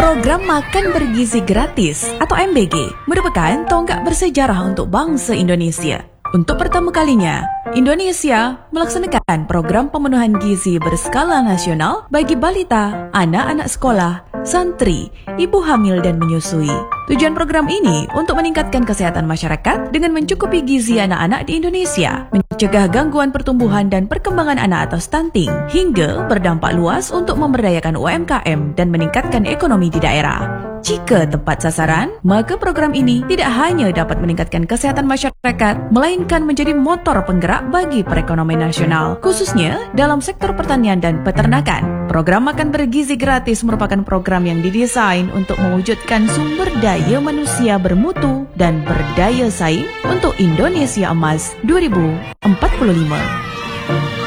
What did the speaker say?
Program Makan Bergizi Gratis atau MBG merupakan tonggak bersejarah untuk bangsa Indonesia. Untuk pertama kalinya, Indonesia melaksanakan program pemenuhan gizi berskala nasional bagi balita, anak-anak sekolah, santri, ibu hamil dan menyusui. Tujuan program ini untuk meningkatkan kesehatan masyarakat dengan mencukupi gizi anak-anak di Indonesia, mencegah gangguan pertumbuhan dan perkembangan anak atau stunting, hingga berdampak luas untuk memberdayakan UMKM dan meningkatkan ekonomi di daerah. Jika tepat sasaran, maka program ini tidak hanya dapat meningkatkan kesehatan masyarakat, melainkan menjadi motor penggerak bagi perekonomian nasional, khususnya dalam sektor pertanian dan peternakan. Program Makan Bergizi Gratis merupakan program yang didesain untuk mewujudkan sumber daya manusia bermutu dan berdaya saing untuk Indonesia Emas 2045.